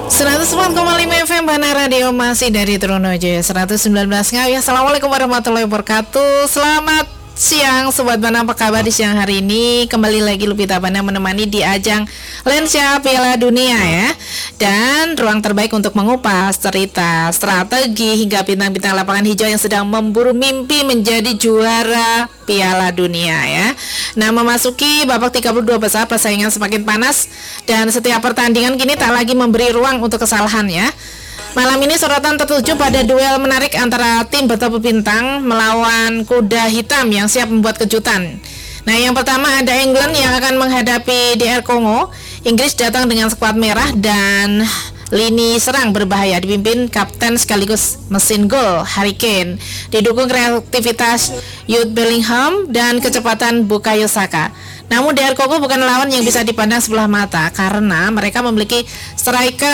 104,5 FM Bana Radio masih dari Trunojoyo 119 Ngawi. Assalamualaikum warahmatullahi wabarakatuh. Selamat siang Sobat Bana, apa kabar di siang hari ini? Kembali lagi Lupita Bana menemani di ajang Lensa Piala Dunia ya. Dan ruang terbaik untuk mengupas cerita, strategi hingga bintang-bintang lapangan hijau yang sedang memburu mimpi menjadi juara Piala Dunia ya. Nah, memasuki babak 32 besar, persaingan semakin panas dan setiap pertandingan kini tak lagi memberi ruang untuk kesalahan ya. Malam ini sorotan tertuju pada duel menarik antara tim bertepuk bintang melawan kuda hitam yang siap membuat kejutan. Nah, yang pertama ada England yang akan menghadapi DR Kongo. Inggris datang dengan skuad merah dan lini serang berbahaya dipimpin kapten sekaligus mesin gol Harry Kane, didukung kreativitas Jude Bellingham dan kecepatan Bukayo Saka. Namun DR Kongo bukan lawan yang bisa dipandang sebelah mata karena mereka memiliki striker